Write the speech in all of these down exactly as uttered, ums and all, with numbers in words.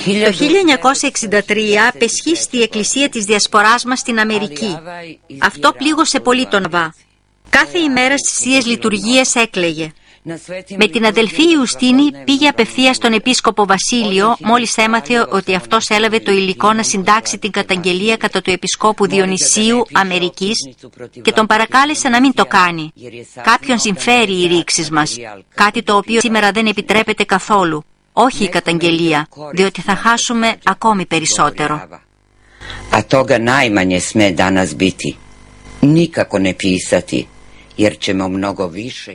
Το χίλια εννιακόσια εξήντα τρία απεσχίστη η Εκκλησία της Διασποράς μας στην Αμερική. Αυτό πλήγωσε πολύ τον Αβά. Κάθε ημέρα στις Θείες Λειτουργίες έκλαιγε. Με την αδελφή Ιουστίνη πήγε απευθείας στον επίσκοπο Βασίλειο μόλις έμαθε ότι αυτός έλαβε το υλικό να συντάξει την καταγγελία κατά του επισκόπου Διονυσίου Αμερικής και τον παρακάλεσε να μην το κάνει. Κάποιον συμφέρει οι ρήξεις μας, κάτι το οποίο σήμερα δεν επιτρέπεται καθόλου. Όχι η καταγγελία, διότι θα χάσουμε ακόμη περισσότερο. A toga najmanje sme danas biti. Nikako ne pisati, jer ćemo mnogo više.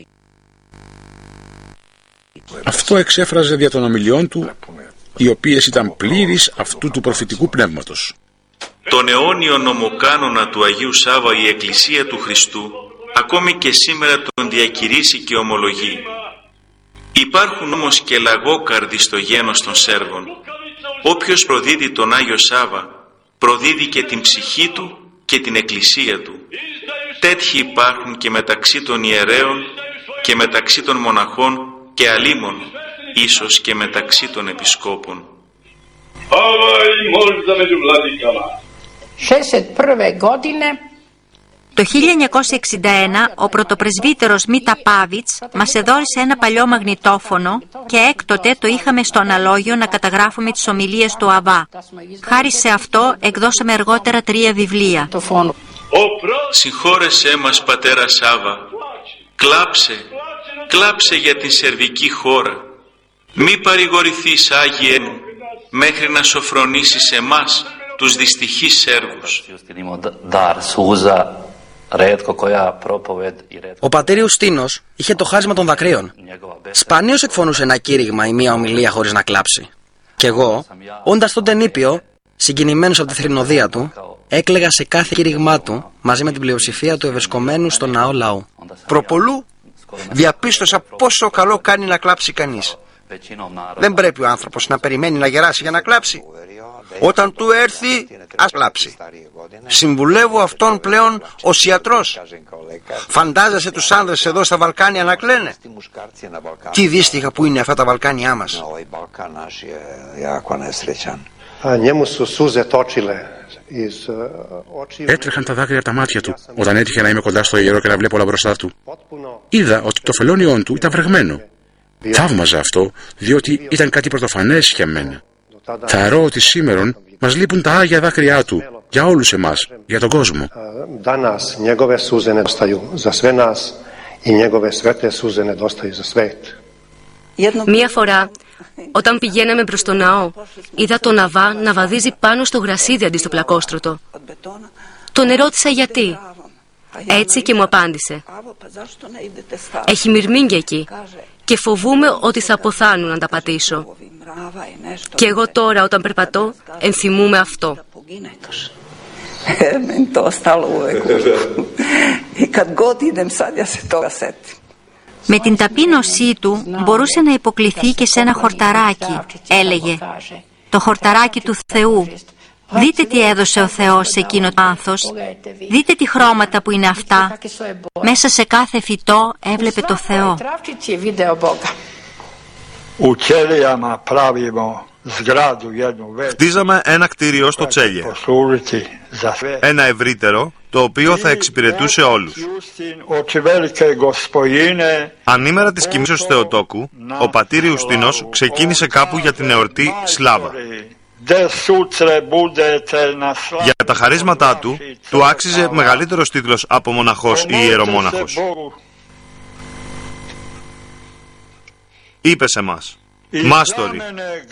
Αυτό εξέφραζε δια των ομιλιών του, οι οποίες ήταν πλήρεις αυτού του προφητικού πνεύματος. Τον αιώνιο νομοκάνονα του Αγίου Σάβα η Εκκλησία του Χριστού ακόμη και σήμερα τον διακηρύσει και ομολογεί. Υπάρχουν όμως και λαγόκαρδοι στο γένος των Σέρβων. Όποιος προδίδει τον Άγιο Σάβα, προδίδει και την ψυχή του και την Εκκλησία του. Τέτοιοι υπάρχουν και μεταξύ των ιερέων και μεταξύ των μοναχών και αλίμων, ίσως και μεταξύ των επισκόπων. Το χίλια εννιακόσια εξήντα ένα ο πρωτοπρεσβύτερος Μίτα Πάβιτς μας εδώρισε ένα παλιό μαγνητόφωνο και έκτοτε το είχαμε στο αναλόγιο να καταγράφουμε τις ομιλίες του Αβά. Χάρη σε αυτό εκδώσαμε αργότερα τρία βιβλία. Συγχώρεσέ μας, πατέρα Σάβα, κλάψε, κλάψε για την σερβική χώρα. Μη παρηγορηθείς, Άγιε μου, μέχρι να σοφρονήσεις εμάς, τους δυστυχείς Σέρβους. Ο πατήρ Ιουστίνος είχε το χάσμα των δακρύων. Σπανίως εκφωνούσε ένα κήρυγμα ή μία ομιλία χωρίς να κλάψει. Κι εγώ, όντας τότε νήπιο, συγκινημένος από τη θρηνοδία του, έκλαιγα σε κάθε κήρυγμά του μαζί με την πλειοψηφία του ευεσκομένου στο ναό λαού. Προπολού διαπίστωσα πόσο καλό κάνει να κλάψει κανείς. Δεν πρέπει ο άνθρωπος να περιμένει να γεράσει για να κλάψει. Όταν του έρθει, ας κλάψει. Συμβουλεύω αυτόν πλέον ως ιατρός. Φαντάζεσαι τους άνδρες εδώ στα Βαλκάνια να κλαίνε. Τι δύστιχα που είναι αυτά τα Βαλκάνια μας. Έτρεχαν τα δάκρυα από τα μάτια του όταν έτυχε να είμαι κοντά στο ιερό και να βλέπω όλα μπροστά του. Είδα ότι το φελόνιόν του ήταν βρεγμένο. Θαύμαζα αυτό, διότι ήταν κάτι πρωτοφανές για μένα. Θαρώ ότι σήμερον μας λείπουν τα άγια δάκρυά του, για όλους εμάς, για τον κόσμο. Μία φορά, όταν πηγαίναμε προς τον ναό, είδα τον Αβά να βαδίζει πάνω στο γρασίδι αντί στο πλακόστρωτο. Τον ερώτησα γιατί. Έτσι και μου απάντησε. Έχει μυρμήγκια εκεί και φοβούμαι ότι θα αποθάνουν αν τα πατήσω. Και εγώ τώρα όταν περπατώ ενθυμούμαι αυτό. Με την ταπείνωσή του μπορούσε να υποκληθεί και σε ένα χορταράκι, έλεγε. Το χορταράκι του Θεού. Δείτε τι έδωσε ο Θεός σε εκείνο το άνθος. Δείτε τι χρώματα που είναι αυτά. Μέσα σε κάθε φυτό έβλεπε το Θεό. Χτίζαμε ένα κτίριο στο Τσέλιε. Ένα ευρύτερο, το οποίο θα εξυπηρετούσε όλους. Ανήμερα της κοιμήσεως Θεοτόκου, ο πατήρ Ιουστίνος ξεκίνησε κάπου για την εορτή Σλάβα. Για τα χαρίσματά του, του άξιζε μεγαλύτερος τίτλος από μοναχός ή ιερομόναχος. Είπε σε μας, μάστοροι,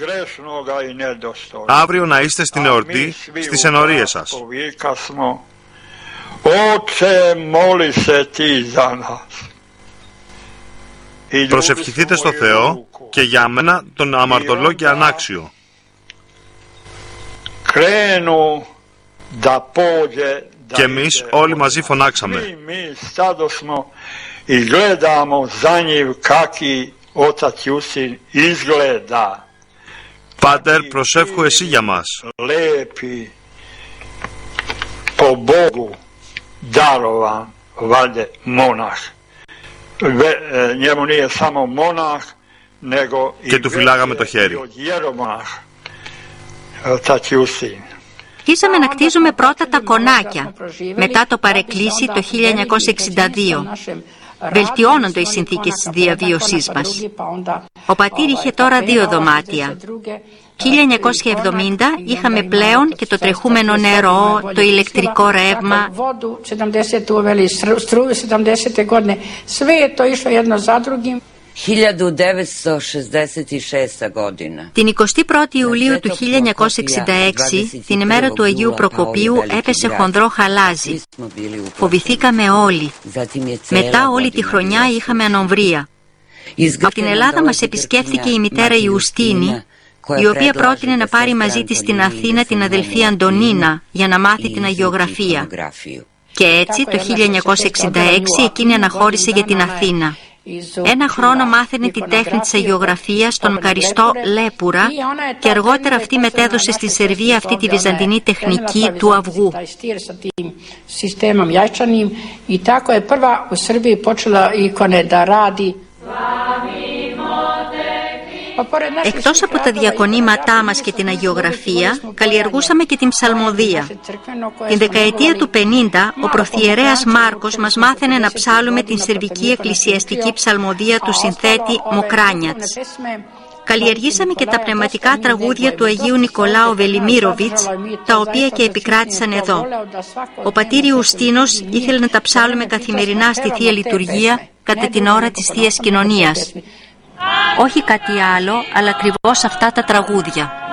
αύριο να είστε στην εορτή στις ενορίες σας. Προσευχηθείτε στο Θεό και για μένα τον αμαρτωλό και ανάξιο. Και εμείς όλοι μαζί φωνάξαμε. Πάτερ, προσεύχου εσύ για μας. Και του φυλάγαμε το χέρι. Αρχίσαμε να κτίζουμε πρώτα τα κονάκια, μετά το παρεκκλήσι το χίλια εννιακόσια εξήντα δύο. Βελτιώνονται οι συνθήκες της διαβίωσής μας. Ο πατήρ είχε τώρα δύο δωμάτια. χίλια εννιακόσια εβδομήντα είχαμε πλέον και το τρεχούμενο νερό, το ηλεκτρικό ρεύμα. Την εικοστή πρώτη Ιουλίου του χίλια εννιακόσια εξήντα έξι, την ημέρα του Αγίου Προκοπίου, έπεσε χονδρό χαλάζι. Φοβηθήκαμε όλοι. Μετά όλη τη χρονιά είχαμε ανομβρία. Από την Ελλάδα μας επισκέφθηκε η μητέρα Ιουστίνη, η οποία πρότεινε να πάρει μαζί της στην Αθήνα την αδελφή Αντωνίνα για να μάθει την αγιογραφία. Και έτσι το χίλια εννιακόσια εξήντα έξι εκείνη αναχώρησε για την Αθήνα. Ένα χρόνο μάθαινε τη τέχνη της αγιογραφίας στον μακαριστό Λέπουρα και αργότερα αυτή μετέδωσε στη Σερβία αυτή τη βυζαντινή τεχνική του αυγού. Εκτός από τα διακονήματά μας και την αγιογραφία, καλλιεργούσαμε και την ψαλμοδία. Την δεκαετία του πενήντα, ο προφιερέας Μάρκος μας μάθαινε να ψάλουμε την σερβική εκκλησιαστική ψαλμοδία του συνθέτη Μοκράνιατς. Καλλιεργήσαμε και τα πνευματικά τραγούδια του Αγίου Νικολάου Βελιμίροβιτς, τα οποία και επικράτησαν εδώ. Ο πατήρ Ιουστίνος ήθελε να τα ψάλουμε καθημερινά στη Θεία Λειτουργία κατά την ώρα της Θείας Κοινωνίας. Όχι κάτι άλλο, αλλά ακριβώς αυτά τα τραγούδια.